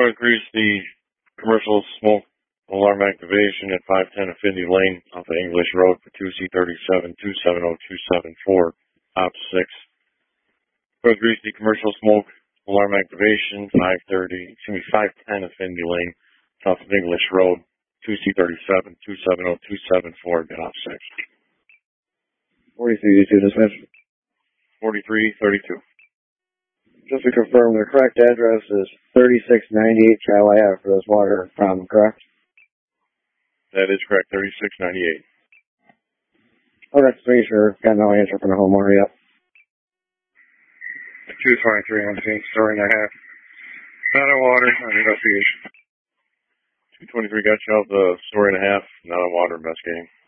increase the commercial smoke alarm activation at 510 Affinity Lane off of English Road for 2C37 270274, op 6. Increase the commercial smoke alarm activation 510 Affinity Lane off of English Road 2C37 270274, op 6. 4332 dispatch. 4332. Just to confirm, the correct address is 3698 Chiley Ave for this water problem, correct? That is correct, 3698. Okay, just making sure. Got no answer from the homeowner yet. 223 on scene, story and a half. Not on water, on investigation. 223 got you out the story and a half, not on water investigating.